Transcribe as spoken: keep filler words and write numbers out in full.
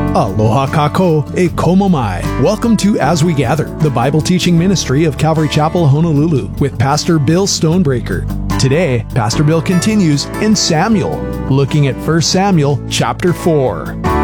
Aloha kako e komomai. Welcome to As We Gather, the Bible teaching ministry of Calvary Chapel, Honolulu, with Pastor Bill Stonebreaker. Today, Pastor Bill continues in Samuel, looking at First Samuel chapter four.